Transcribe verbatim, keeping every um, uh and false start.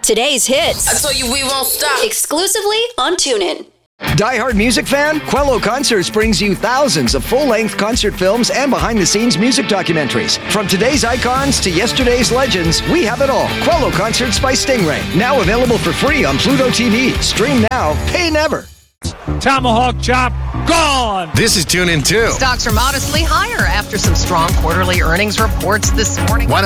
Today's hits. I told you we won't stop. Exclusively on TuneIn. Die Hard music fan? Quello Concerts brings you thousands of full-length concert films and behind-the-scenes music documentaries. From today's icons to yesterday's legends, we have it all. Quello Concerts by Stingray. Now available for free on Pluto T V. Stream now, pay never. Tomahawk chop, gone! This is TuneIn two. Stocks are modestly higher after some strong quarterly earnings reports this morning. Why